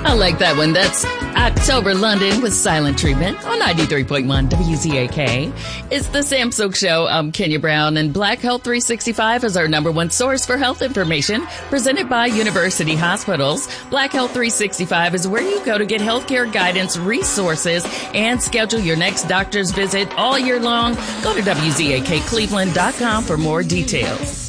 I like that one. That's October London with Silent Treatment on 93.1 WZAK. It's the Sam Sook Show. I'm Kenya Brown, and Black Health 365 is our number one source for health information, presented by University Hospitals. Black Health 365 is where you go to get healthcare guidance, resources, and schedule your next doctor's visit all year long. Go to WZAKCleveland.com for more details.